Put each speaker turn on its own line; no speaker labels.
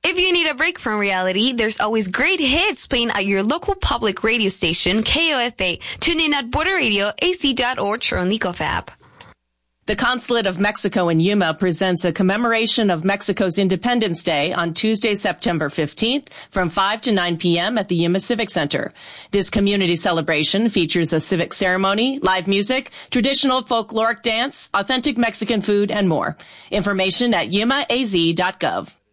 If you need a break from reality, there's always great hits playing at your local public radio station, KOFA. Tune in at Border Radio, AC.org, or on the Gov app.
The Consulate of Mexico in Yuma presents a commemoration of Mexico's Independence Day on Tuesday, September 15th from 5 to 9 p.m. at the Yuma Civic Center. This community celebration features a civic ceremony, live music, traditional folkloric dance, authentic Mexican food, and more. Information at yumaaz.gov.